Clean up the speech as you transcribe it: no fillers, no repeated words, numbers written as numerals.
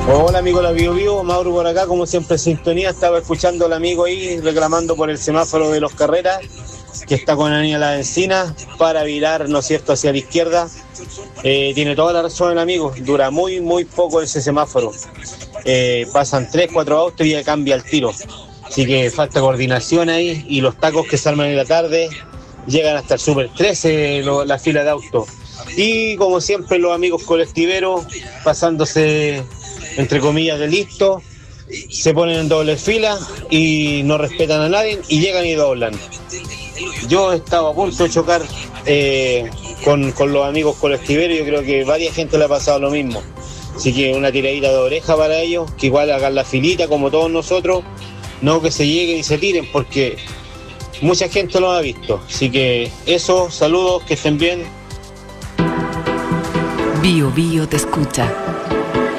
Hola amigo La Bio Bio, Mauro por acá, como siempre en sintonía, estaba escuchando al amigo ahí reclamando por el semáforo de los Carreras, que está con la niña La Encina, para virar, ¿no es cierto?, hacia la izquierda. Tiene toda la razón el amigo, dura muy poco ese semáforo. Pasan 3, 4 autos y ya cambia el tiro. Así que falta coordinación ahí y los tacos que se arman en la tarde llegan hasta el Super 13, la fila de autos. Y como siempre los amigos colectiveros pasándose entre comillas de listo, se ponen en doble fila y no respetan a nadie y llegan y doblan. Yo he estado a punto de chocar con los amigos colectiveros y yo creo que varias gente le ha pasado lo mismo. Así que una tiradita de oreja para ellos, que igual hagan la filita como todos nosotros, no que se lleguen y se tiren porque mucha gente lo ha visto. Así que eso, saludos, que estén bien. Bio Bio te escucha.